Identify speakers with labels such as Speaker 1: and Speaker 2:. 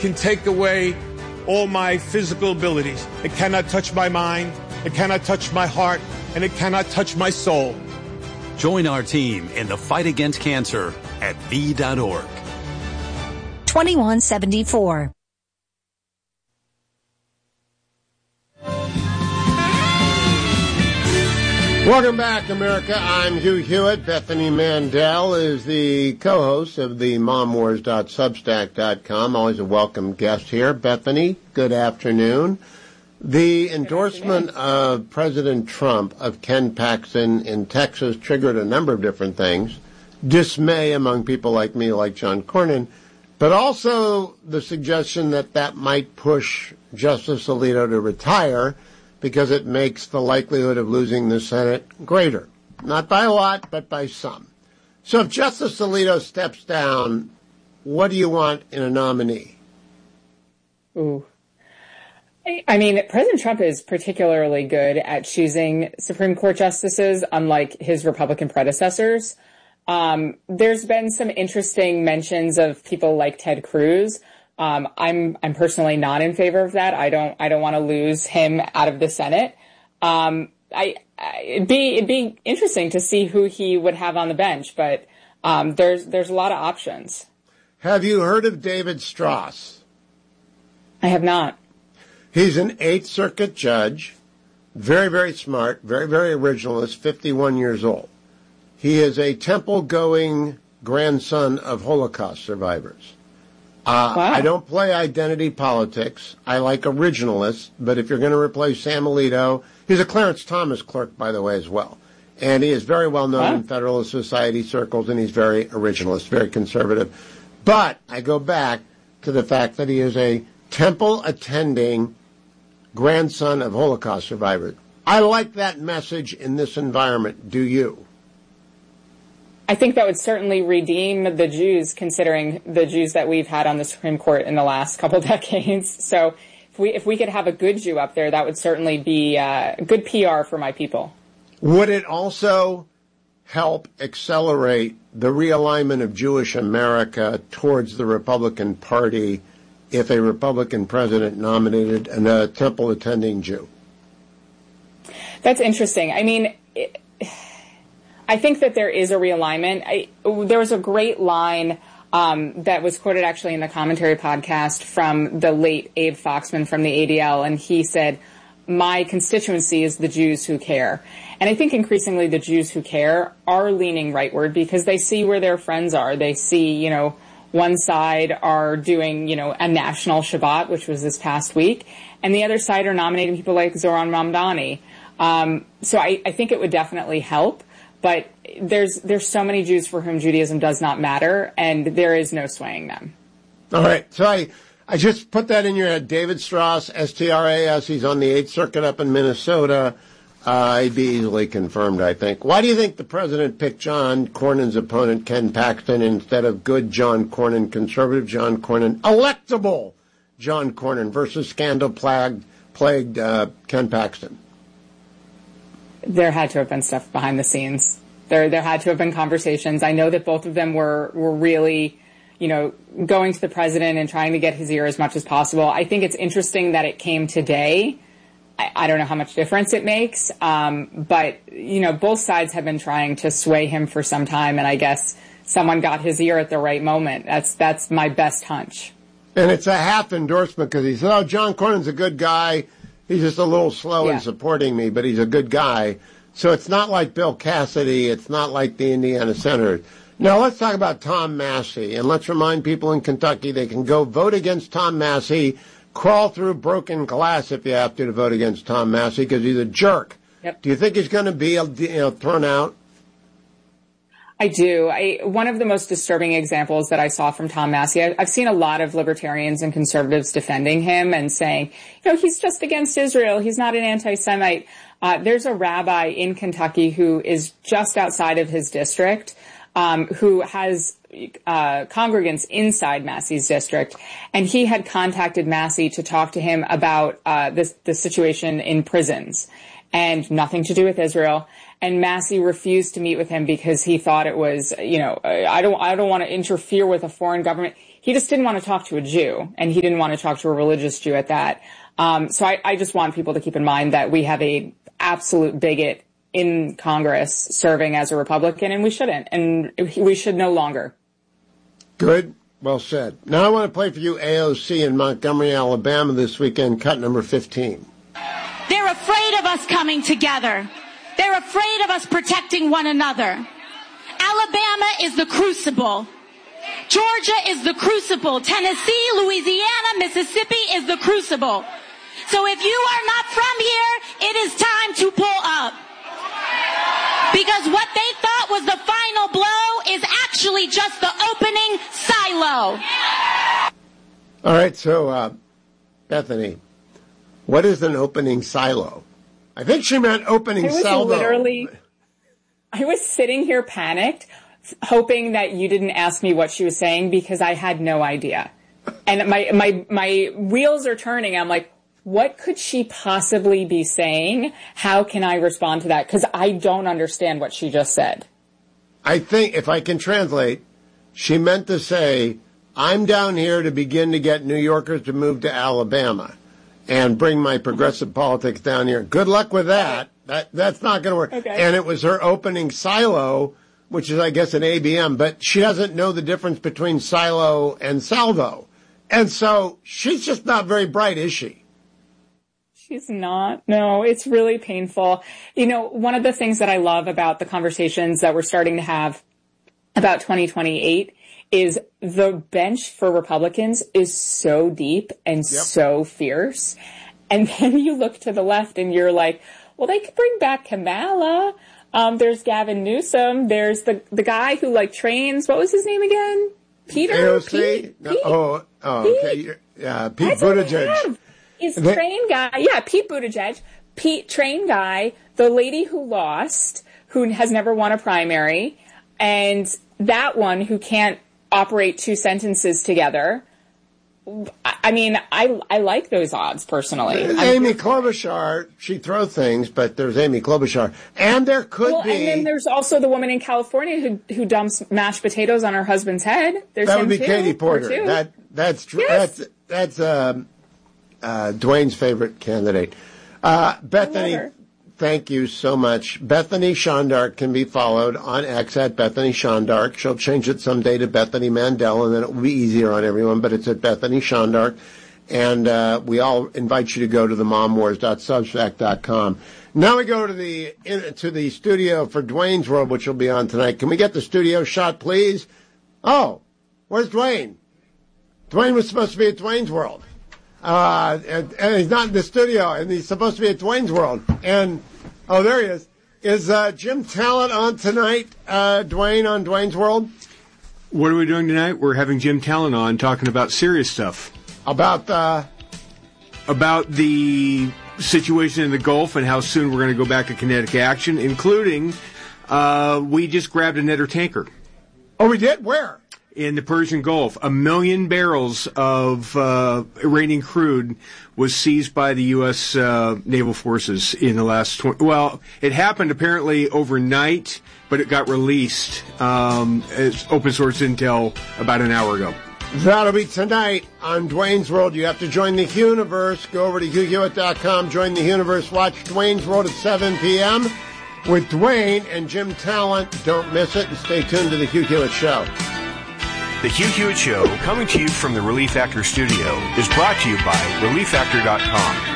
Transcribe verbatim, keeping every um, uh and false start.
Speaker 1: can take away all my physical abilities. It cannot touch my mind, it cannot touch my heart, and it cannot touch my soul.
Speaker 2: Join our team in the fight against cancer at V dot org.
Speaker 3: twenty-one seventy-four.
Speaker 4: Welcome back, America. I'm Hugh Hewitt. Bethany Mandel is the co-host of the mom wars dot substack dot com. Always a welcome guest here. Bethany, good afternoon. The endorsement of President Trump of Ken Paxton in Texas triggered a number of different things. Dismay among people like me, like John Cornyn, but also the suggestion that that might push Justice Alito to retire, because it makes the likelihood of losing the Senate greater. Not by a lot, but by some. So if Justice Alito steps down, what do you want in a nominee?
Speaker 5: Ooh. I mean, President Trump is particularly good at choosing Supreme Court justices, unlike his Republican predecessors. Um, there's been some interesting mentions of people like Ted Cruz. Um, I'm, I'm personally not in favor of that. I don't, I don't want to lose him out of the Senate. Um, I, I, it'd be, it'd be interesting to see who he would have on the bench, but, um, there's, there's a lot of options.
Speaker 4: Have you heard of David Strauss?
Speaker 5: I have not.
Speaker 4: He's an Eighth Circuit judge, very, very smart, very, very originalist, fifty-one years old. He is a temple-going grandson of Holocaust survivors. Uh,
Speaker 5: wow.
Speaker 4: I don't play identity politics. I like originalists, but if you're going to replace Sam Alito, he's a Clarence Thomas clerk, by the way, as well. And he is very well known wow. in Federalist Society circles, and he's very originalist, very conservative. But I go back to the fact that he is a temple-attending grandson of Holocaust survivors. I like that message in this environment. Do you?
Speaker 5: I think that would certainly redeem the Jews, considering the Jews that we've had on the Supreme Court in the last couple decades. So if we if we could have a good Jew up there, that would certainly be uh, good P R for my people.
Speaker 4: Would it also help accelerate the realignment of Jewish America towards the Republican Party if a Republican president nominated a temple-attending Jew?
Speaker 5: That's interesting. I mean, it, I think that there is a realignment. I, there was a great line um, that was quoted actually in the commentary podcast from the late Abe Foxman from the A D L, and he said, "My constituency is the Jews who care." And I think increasingly the Jews who care are leaning rightward because they see where their friends are. They see, you know, one side are doing, you know, a national Shabbat, which was this past week, and the other side are nominating people like Zohran Mamdani. Um, so I, I think it would definitely help. But there's there's so many Jews for whom Judaism does not matter, and there is no swaying them.
Speaker 4: All right. So I, I just put that in your head. David Strauss, S T R A S. He's on the Eighth Circuit up in Minnesota. Uh, he'd be easily confirmed, I think. Why do you think the president picked John Cornyn's opponent, Ken Paxton, instead of good John Cornyn, conservative John Cornyn, electable John Cornyn versus scandal-plagued plagued, uh, Ken Paxton?
Speaker 5: There had to have been stuff behind the scenes. There, there had to have been conversations. I know that both of them were, were really, you know, going to the president and trying to get his ear as much as possible. I think it's interesting that it came today. I, I don't know how much difference it makes. Um, but, you know, both sides have been trying to sway him for some time. And I guess someone got his ear at the right moment. That's, that's my best hunch.
Speaker 4: And it's a half endorsement because he said, oh, John Cornyn's a good guy. He's just a little slow
Speaker 5: yeah.
Speaker 4: in supporting me, but he's a good guy. So it's not like Bill Cassidy. It's not like the Indiana Senators. Now let's talk about Tom Massie, and let's remind people in Kentucky they can go vote against Tom Massie, crawl through broken glass if you have to to vote against Tom Massie because he's a jerk.
Speaker 5: Yep.
Speaker 4: Do you think he's going to be you know, thrown out?
Speaker 5: I do. I, one of the most disturbing examples that I saw from Tom Massie, I, I've seen a lot of libertarians and conservatives defending him and saying, you know, he's just against Israel. He's not an anti-Semite. Uh, there's a rabbi in Kentucky who is just outside of his district, um, who has uh, congregants inside Massie's district, and he had contacted Massie to talk to him about uh, this, the situation in prisons, and nothing to do with Israel. And Massie refused to meet with him because he thought it was, you know, I don't, I don't want to interfere with a foreign government. he just didn't want to talk to a Jew, and he didn't want to talk to a religious Jew at that. Um, so I, I just want people to keep in mind that we have a absolute bigot in Congress serving as a Republican, and we shouldn't, and we should no longer.
Speaker 4: Good. Well said. Now I want to play for you A O C in Montgomery, Alabama this weekend, cut number fifteen.
Speaker 6: They're afraid of us coming together. They're afraid of us protecting one another. Alabama is the crucible. Georgia is the crucible. Tennessee, Louisiana, Mississippi is the crucible. So if you are not from here, it is time to pull up. Because what they thought was the final blow is actually just the opening silo.
Speaker 4: All right, so, uh, Bethany, what is an opening silo? I think she meant opening
Speaker 5: I was
Speaker 4: salvo.
Speaker 5: Literally, I was sitting here panicked, hoping that you didn't ask me what she was saying because I had no idea. And my, my, my wheels are turning. I'm like, what could she possibly be saying? How can I respond to that? Because I don't understand what she just said.
Speaker 4: I think, if I can translate, she meant to say, I'm down here to begin to get New Yorkers to move to Alabama and bring my progressive politics down here. Good luck with that. That that's not going to work.
Speaker 5: Okay.
Speaker 4: And it was her opening silo, which is, I guess, an A B M, but she doesn't know the difference between silo and salvo. And so she's just not very bright, is she?
Speaker 5: She's not. No, it's really painful. You know, one of the things that I love about the conversations that we're starting to have about twenty twenty-eight is the bench for Republicans is so deep and yep. so fierce. And then you look to the left and you're like, well, they could bring back Kamala. Um, there's Gavin Newsom. There's the the guy who like trains. What was his name again? Peter?
Speaker 4: A O C?
Speaker 5: Pete?
Speaker 4: No,
Speaker 5: Pete?
Speaker 4: oh, oh,
Speaker 5: Pete?
Speaker 4: okay. Yeah, Pete Buttigieg.
Speaker 5: Is
Speaker 4: they-
Speaker 5: train guy. Yeah, Pete Buttigieg. Pete, train guy. The lady who lost, who has never won a primary. And that one who can't operate two sentences together. I mean, I I like those odds personally.
Speaker 4: Amy Klobuchar, she throws things, but there's Amy Klobuchar, and there could
Speaker 5: well,
Speaker 4: be.
Speaker 5: And then there's also the woman in California who who dumps mashed potatoes on her husband's head. There's
Speaker 4: that would
Speaker 5: him
Speaker 4: be
Speaker 5: too,
Speaker 4: Katie Porter.
Speaker 5: or two.
Speaker 4: That that's true.
Speaker 5: Yes.
Speaker 4: That's that's um, uh, Dwayne's favorite candidate. Uh, Bethany, thank you so much. Bethany Shondark can be followed on X at Bethany Shondark. She'll change it someday to Bethany Mandel, and then it will be easier on everyone, but it's at Bethany Shondark. And uh, we all invite you to go to the mom wars dot substack dot com. Now we go to the in, to the studio for Dwayne's World, which will be on tonight. Can we get the studio shot, please? Oh, where's Dwayne? Dwayne was supposed to be at Dwayne's World. Uh, and, and he's not in the studio, and he's supposed to be at Dwayne's World. And, oh, there he is. Is uh, Jim Talent on tonight, uh, Dwayne, on Dwayne's World?
Speaker 7: What are we doing tonight? We're having Jim Talent on, talking about serious stuff.
Speaker 4: About uh
Speaker 7: About the situation in the Gulf and how soon we're going to go back to kinetic action, including uh, we just grabbed another tanker.
Speaker 4: Oh, we did? Where?
Speaker 7: In the Persian Gulf. A million barrels of uh, Iranian crude was seized by the U S uh, naval forces in the last twenty. Well, it happened apparently overnight, but it got released um, as open source intel about an hour ago.
Speaker 4: That'll be tonight on Dwayne's World. You have to join the Universe. Go over to hugh hewitt dot com, join the Universe, watch Dwayne's World at seven p.m. with Dwayne and Jim Talent. Don't miss it, and stay tuned to the Hugh Hewitt Show.
Speaker 8: The Hugh Hewitt Show, coming to you from the Relief Factor studio, is brought to you by relief factor dot com.